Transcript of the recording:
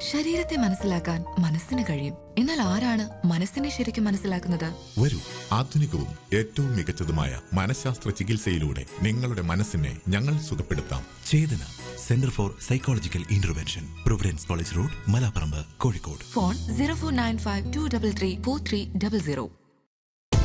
ശരീരത്തെ മനസ്സിലാക്കാൻ മനസ്സിന് കഴിയും. എന്നാൽ ആരാണ് മനസ്സിനെ ശരിക്കും മനസ്സിലാക്കുന്നത്? വരൂ, ആധുനികവും ഏറ്റവും മികച്ചതുമായ മനഃശാസ്ത്ര ചികിത്സയിലൂടെ നിങ്ങളുടെ മനസ്സിനെ ഞങ്ങൾ സുഖപ്പെടുത്താം. ചേതന, centre for psychological intervention, Providence college road, Malaparamba, Kozhikode. Phone 0495 233 4300.